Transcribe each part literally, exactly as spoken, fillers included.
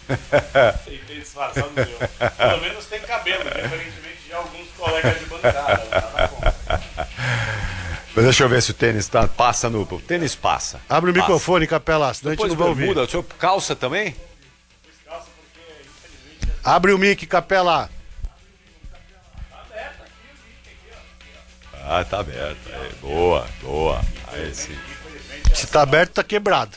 Tentei disfarçar no meu. Pelo menos tem cabelo, diferentemente de alguns colegas de bancada. Nada contra. Mas deixa eu ver se o tênis tá, passa no... O tênis passa. Abre o passa. microfone, Capela, senão Depois a gente não vai ouvir. muda. O senhor calça também? Abre o mic, Capela. Ah, tá aberto. Aí, boa, boa. Aí sim. Se tá aberto, tá quebrado.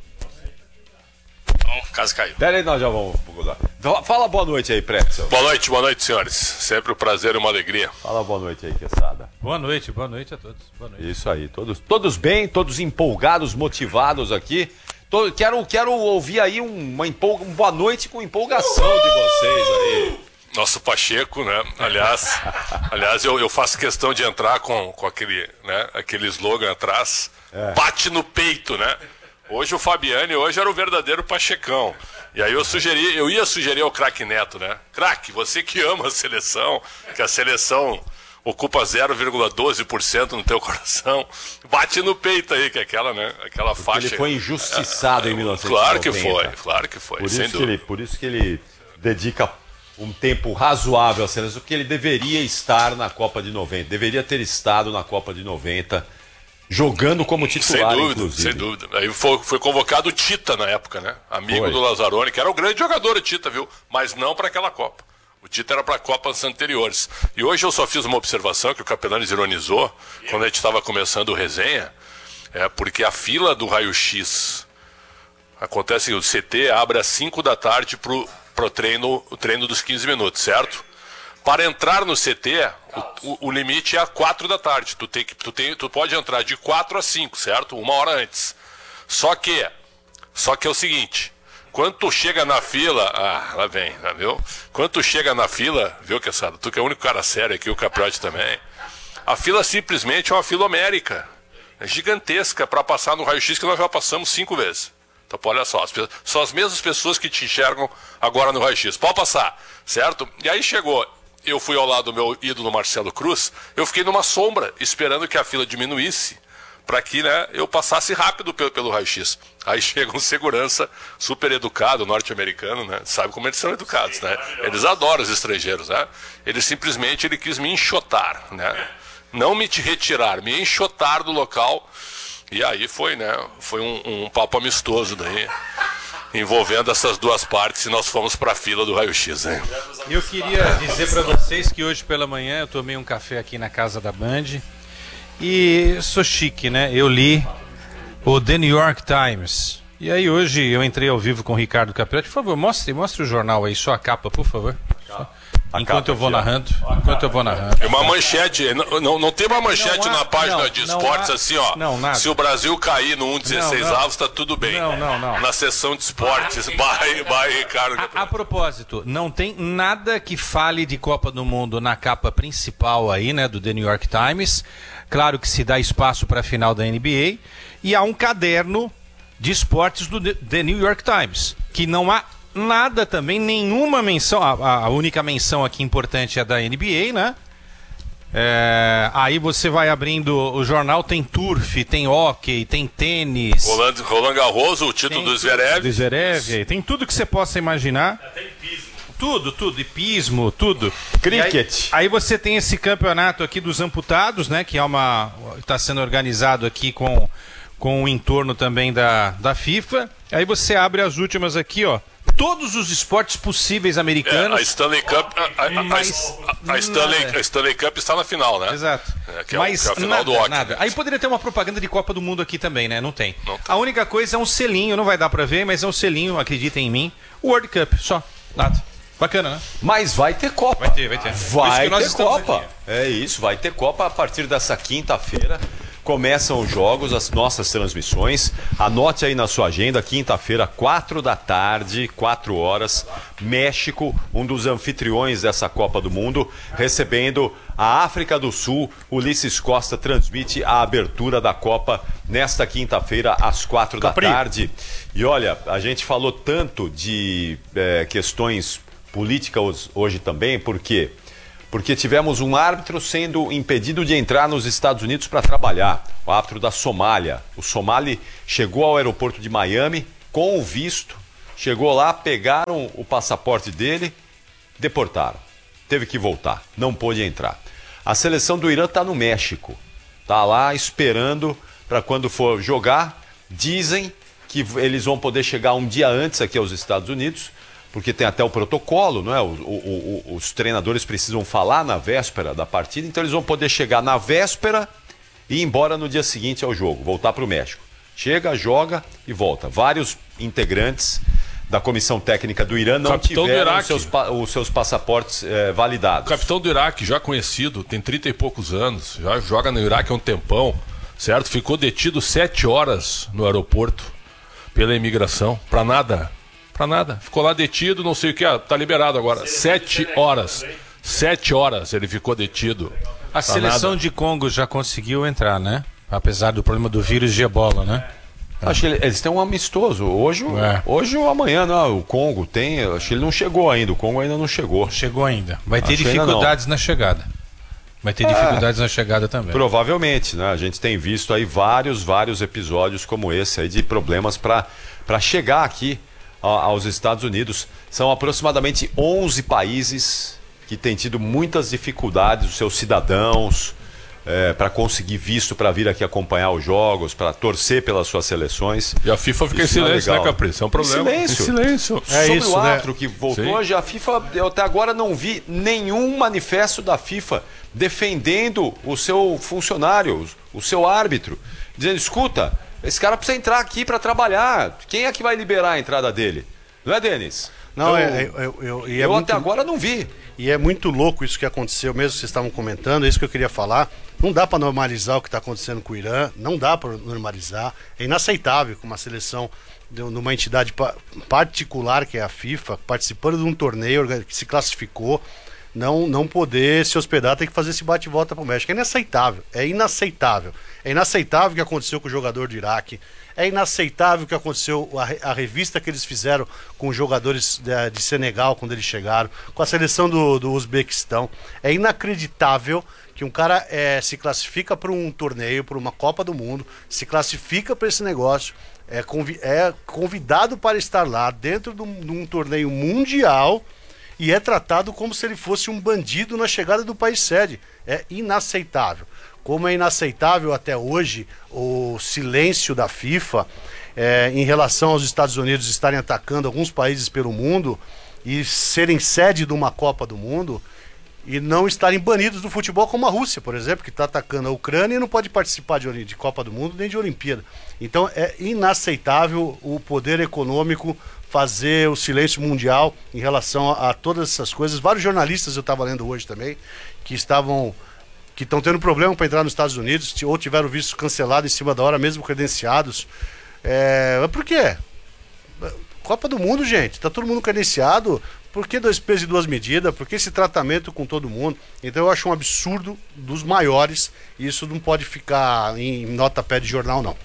Então, caso caiu. Pera aí, nós já vamos... Fala boa noite aí, Pretzel. Boa noite, boa noite, senhores. Sempre um prazer e uma alegria. Fala boa noite aí, Quesada. Boa noite, boa noite a todos. Boa noite. Isso aí, todos, todos bem, todos empolgados, motivados aqui. Tô, quero, quero ouvir aí uma, empolga, uma boa noite com empolgação de vocês aí. Nosso Pacheco, né? Aliás, aliás eu, eu faço questão de entrar com, com aquele, né, aquele slogan atrás. É. Bate no peito, né? Hoje o Fabiani, hoje era o verdadeiro Pachecão. E aí eu sugeri, eu ia sugerir ao craque Neto, né? Craque, você que ama a seleção, que a seleção ocupa zero vírgula doze por cento no teu coração, bate no peito aí, que é aquela, né? Aquela Porque faixa. ele foi injustiçado é, em mil novecentos e noventa. Claro que foi, claro que foi, por sem isso dúvida. Que ele, por isso que ele dedica um tempo razoável à seleção, porque ele deveria estar na Copa de noventa, deveria ter estado na Copa de noventa, jogando como titular, sem dúvida, inclusive. Sem dúvida. Aí foi, foi convocado o Tita na época, né? Amigo foi. do Lazzaroni, que era o grande jogador, o Tita, viu? Mas não para aquela Copa. O Tita era para Copas anteriores. E hoje eu só fiz uma observação que o Capelanes ironizou quando a gente estava começando o resenha, é porque a fila do raio-x acontece que o C T abre às cinco da tarde pro, pro treino, o treino dos quinze minutos, certo? Para entrar no C T, o, o, o limite é às quatro da tarde. Tu, tem que, tu, tem, tu pode entrar de quatro às cinco, certo? Uma hora antes. Só que, só que é o seguinte, quando tu chega na fila... Ah, lá vem, viu? Quando tu chega na fila, viu, Quesada? Tu que é o único cara sério aqui, o Capriotti também. A fila simplesmente é uma fila homérica. É gigantesca para passar no raio-x que nós já passamos cinco vezes. Então, olha só, as, são as mesmas pessoas que te enxergam agora no raio-x. Pode passar, certo? E aí chegou... Eu fui ao lado do meu ídolo Marcelo Cruz, eu fiquei numa sombra, esperando que a fila diminuísse, para que, né, eu passasse rápido pelo, pelo raio-x. Aí chega um segurança super educado, norte-americano, né? Sabe como eles são educados, né? Eles adoram os estrangeiros, né? Ele simplesmente ele quis me enxotar, né? Não me retirar, me enxotar do local. E aí foi, né? Foi um, um papo amistoso daí, envolvendo essas duas partes, e nós fomos para a fila do raio-x, né? Eu queria dizer para vocês que hoje pela manhã eu tomei um café aqui na casa da Band e sou chique, né? Eu li o The New York Times. E aí hoje eu entrei ao vivo com o Ricardo Capriotti. Por favor, mostre, mostre o jornal aí, só a capa, por favor. A enquanto eu vou narrando, enquanto eu vou narrando. É uma manchete, não, não, não tem uma manchete não há, na página não, de não esportes há, assim, ó. Não, nada. Se o Brasil cair no um dezesseis avos, tá tudo bem. Não, não, não. Na seção de esportes, vai, vai, Ricardo. A, a propósito, não tem nada que fale de Copa do Mundo na capa principal aí, né, do The New York Times. Claro que se dá espaço para a final da N B A. E há um caderno de esportes do The New York Times, que não há nada também, nenhuma menção, a, a única menção aqui importante é da N B A, né? É, aí você vai abrindo o jornal, tem turf, tem hóquei, tem tênis. Roland, Roland Garros, o título do Zverev. Do Zverev, tem tudo que você possa imaginar. Tem pismo. Tudo, tudo, hipismo, tudo. Cricket. Aí, aí você tem esse campeonato aqui dos amputados, né? Que é uma, está sendo organizado aqui com, com o entorno também da, da FIFA. Aí você abre as últimas aqui, ó. Todos os esportes possíveis americanos. É, a Stanley Cup, a, a, mas a, a, Stanley, a Stanley Cup está na final, né? Exato. É, que é, mas o, que é a final nada, do hockey. nada. Aí poderia ter uma propaganda de Copa do Mundo aqui também, né? Não tem. Não tem. A única coisa é um selinho, não vai dar pra ver, mas é um selinho, acreditem em mim. World Cup, só. Nada. Bacana, né? Mas vai ter Copa. Vai ter, vai ter. Vai ter Copa. Aqui. É isso, vai ter Copa a partir dessa quinta-feira. Começam os jogos, as nossas transmissões. Anote aí na sua agenda, quinta-feira, quatro da tarde, quatro horas, México, um dos anfitriões dessa Copa do Mundo, recebendo a África do Sul. Ulisses Costa transmite a abertura da Copa nesta quinta-feira, às quatro da tarde. E olha, a gente falou tanto de é, questões políticas hoje também, por quê? Porque tivemos um árbitro sendo impedido de entrar nos Estados Unidos para trabalhar. O árbitro da Somália. O somali chegou ao aeroporto de Miami com o visto, Chegou lá, pegaram o passaporte dele, deportaram. Teve que voltar, não pôde entrar. A seleção do Irã está no México. Está lá esperando para quando for jogar. Dizem que eles vão poder chegar um dia antes aqui aos Estados Unidos, porque tem até o protocolo, não é? O, o, o, os treinadores precisam falar na véspera da partida, então eles vão poder chegar na véspera e ir embora no dia seguinte ao jogo, voltar para o México. Chega, joga e volta. Vários integrantes da comissão técnica do Irã não Capitão tiveram os seus, os seus passaportes é, validados. O capitão do Iraque, já conhecido, tem trinta e poucos anos, já joga no Iraque há um tempão, certo? Ficou detido sete horas no aeroporto pela imigração, pra nada, pra nada. Ficou lá detido, não sei o que, ah, tá liberado agora. Sete horas, sete horas ele ficou detido. A seleção nada. de Congo já conseguiu entrar, né? Apesar do problema do vírus de ebola, né? Acho que eles têm um amistoso. Hoje, É. hoje ou amanhã, não, o Congo tem. Acho que ele não chegou ainda. O Congo ainda não chegou. Chegou ainda. Vai ter Acho que ainda dificuldades na chegada. Vai ter dificuldades na chegada também. Provavelmente, né? A gente tem visto aí vários, vários episódios como esse aí de problemas para para chegar aqui a, aos Estados Unidos. São aproximadamente onze países que têm tido muitas dificuldades, os seus cidadãos, é, para conseguir visto para vir aqui acompanhar os jogos, para torcer pelas suas seleções. E a FIFA fica Isso em não é silêncio, legal. né, Capricho? É um problema. Em silêncio. Em silêncio. É Sobre isso, o né? árbitro que voltou, Sim. já a FIFA, eu até agora não vi nenhum manifesto da FIFA defendendo o seu funcionário, o seu árbitro, dizendo, escuta, esse cara precisa entrar aqui para trabalhar, quem é que vai liberar a entrada dele? Não é, Denis? Não, eu, é, eu, eu, eu, e é eu muito, até agora não vi. E é muito louco isso que aconteceu, mesmo que vocês estavam comentando, é isso que eu queria falar. Não dá para normalizar o que está acontecendo com o Irã, não dá para normalizar. É inaceitável que uma seleção de uma entidade pa- particular, que é a FIFA, participando de um torneio orga- que se classificou, não, não poder se hospedar, tem que fazer esse bate-volta para o México. É inaceitável, é inaceitável. É inaceitável o que aconteceu com o jogador do Iraque. É inaceitável o que aconteceu, a, re- a revista que eles fizeram com os jogadores de, de Senegal quando eles chegaram, com a seleção do, do Uzbequistão. É inacreditável que um cara é, se classifica para um torneio, para uma Copa do Mundo, se classifica para esse negócio, é, convi- é convidado para estar lá dentro de um, de um torneio mundial e é tratado como se ele fosse um bandido na chegada do país sede. É inaceitável. Como é inaceitável até hoje o silêncio da FIFA é, em relação aos Estados Unidos estarem atacando alguns países pelo mundo e serem sede de uma Copa do Mundo e não estarem banidos do futebol, como a Rússia, por exemplo, que está atacando a Ucrânia e não pode participar de, de Copa do Mundo nem de Olimpíada. Então é inaceitável o poder econômico fazer o silêncio mundial em relação a, a todas essas coisas. Vários jornalistas eu estava lendo hoje também que estavam que estão tendo problema para entrar nos Estados Unidos ou tiveram visto cancelado em cima da hora, mesmo credenciados. É, mas por quê? Copa do Mundo, gente, tá todo mundo credenciado. Por que dois pesos e duas medidas? Por que esse tratamento com todo mundo? Então eu acho um absurdo dos maiores e isso não pode ficar em nota-pé de jornal, não.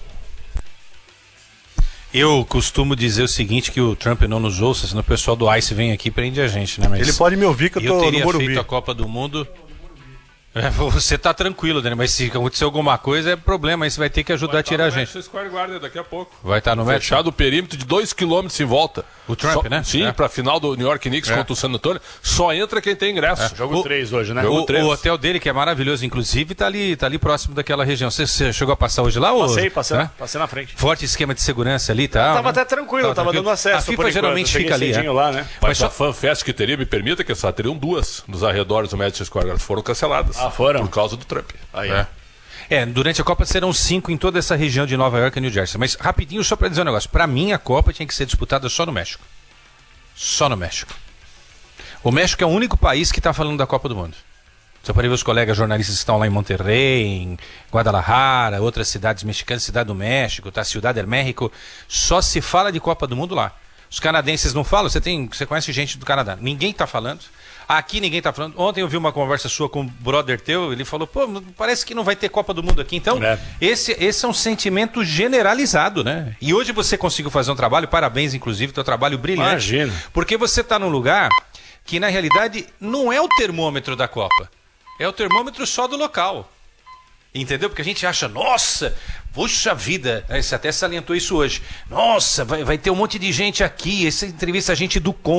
Eu costumo dizer o seguinte, que o Trump não nos ouça, senão o pessoal do ICE vem aqui e prende a gente, né? Mas Ele pode me ouvir que eu eu tô no teria Morumbi. feito a Copa do Mundo... É, você tá tranquilo, Dani, mas se acontecer alguma coisa é problema, aí você vai ter que ajudar a tirar a gente. Madison Square Garden daqui a pouco. Vai estar no México? Fechado o perímetro de dois quilômetros em volta. O Trump, Só- né? Sim, É. pra final do New York Knicks É. contra o San Antonio. Só entra quem tem ingresso. Jogo O- três hoje, né? Jogo O, três. o hotel dele, que é maravilhoso, inclusive, tá ali, tá ali próximo daquela região. Você, você chegou a passar hoje lá? Passei, ou, passei, né? passei na frente. Forte esquema de segurança ali e tal. Tava né? até tranquilo, tava dando acesso. A FIFA por enquanto. geralmente Cheguei fica ali. cedinho É. lá, né? Mas Mas só- a FanFest que teria, me permita que só teriam duas nos arredores do Madison Square Garden. Foram canceladas. Ah, foram? Por causa do Trump. Aí. É. É, durante a Copa serão cinco em toda essa região de Nova York e New Jersey. Mas rapidinho, só para dizer um negócio. Para mim, a Copa tinha que ser disputada só no México. Só no México. O México é o único país que está falando da Copa do Mundo. Só para ver os colegas jornalistas que estão lá em Monterrey, em Guadalajara, outras cidades mexicanas, Cidade do México, tá? Ciudad del México. Só se fala de Copa do Mundo lá. Os canadenses não falam, você tem, você conhece gente do Canadá. Ninguém está falando. Aqui ninguém está falando. Ontem eu vi uma conversa sua com o brother teu, ele falou, pô, parece que não vai ter Copa do Mundo aqui. Então, É. esse, esse é um sentimento generalizado, né? E hoje você conseguiu fazer um trabalho, parabéns, inclusive, teu trabalho brilhante. Imagina. Porque você está num lugar que, na realidade, não é o termômetro da Copa. É o termômetro só do local. Entendeu? Porque a gente acha, nossa, poxa vida, você até salientou isso hoje. Nossa, vai, vai ter um monte de gente aqui, essa entrevista a gente do Com.